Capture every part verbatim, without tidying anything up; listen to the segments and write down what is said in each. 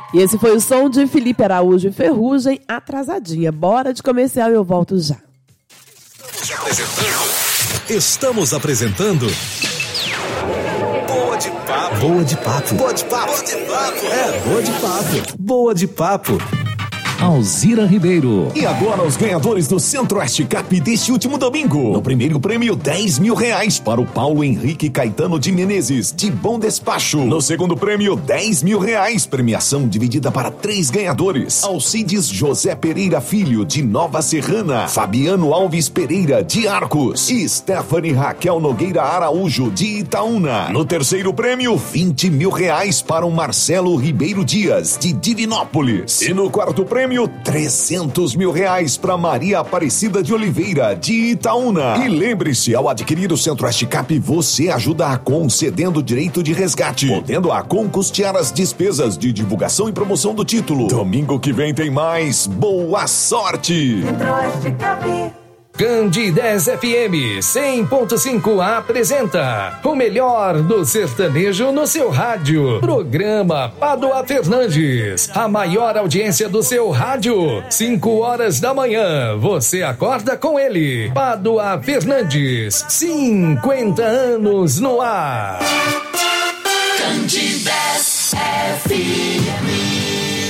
E esse foi o som de Felipe Araújo e Ferrugem, Atrasadinha. Bora de comercial e eu volto já. Estamos apresentando... Boa de Papo. Boa de Papo. Boa de Papo. Boa de Papo. É, Boa de Papo. Boa de Papo. Alzira Ribeiro. E agora os ganhadores do Centro-Oeste Cap deste último domingo. No primeiro prêmio, dez mil reais para o Paulo Henrique Caetano de Menezes, de Bom Despacho. No segundo prêmio, dez mil reais. Premiação dividida para três ganhadores. Alcides José Pereira Filho, de Nova Serrana. Fabiano Alves Pereira, de Arcos. E Stephanie Raquel Nogueira Araújo, de Itaúna. No terceiro prêmio, vinte mil reais para o Marcelo Ribeiro Dias, de Divinópolis. E no quarto prêmio, trezentos mil reais para Maria Aparecida de Oliveira, de Itaúna. E lembre-se, ao adquirir o Centro-Oeste Cap, você ajuda a Acon cedendo direito de resgate, podendo a Acon custear as despesas de divulgação e promoção do título. Domingo que vem tem mais. Boa sorte! Centro-Oeste Cap. Candidez F M cem ponto cinco apresenta o melhor do sertanejo no seu rádio. Programa Padua Fernandes, a maior audiência do seu rádio. cinco horas da manhã, você acorda com ele. Padua Fernandes, cinquenta anos no ar. Candidez F M.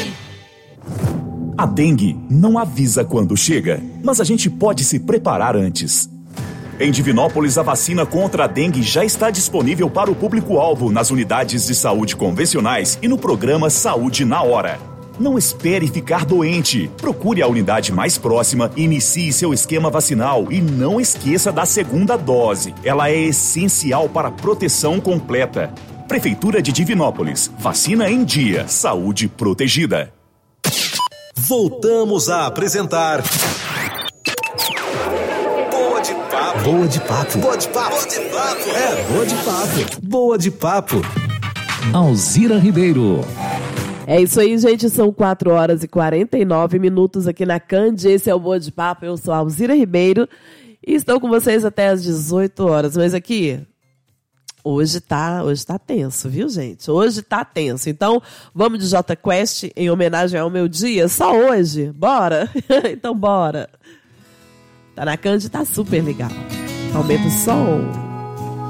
A dengue não avisa quando chega, mas a gente pode se preparar antes. Em Divinópolis, a vacina contra a dengue já está disponível para o público-alvo nas unidades de saúde convencionais e no programa Saúde na Hora. Não espere ficar doente. Procure a unidade mais próxima e inicie seu esquema vacinal e não esqueça da segunda dose. Ela é essencial para a proteção completa. Prefeitura de Divinópolis. Vacina em dia. Saúde protegida. Voltamos a apresentar Boa de Papo. Boa de Papo. Boa de Papo. Boa de Papo. É, Boa de Papo. Boa de Papo. Alzira Ribeiro. É isso aí, gente. São quatro horas e quarenta e nove minutos aqui na Cand. Esse é o Boa de Papo. Eu sou a Alzira Ribeiro e estou com vocês até às dezoito horas. Mas aqui... Hoje tá, hoje tá tenso, viu, gente? Hoje tá tenso. Então, vamos de Jota Quest em homenagem ao meu dia? Só hoje? Bora? Então, bora. Tá na Cand, tá super legal. Aumenta o som.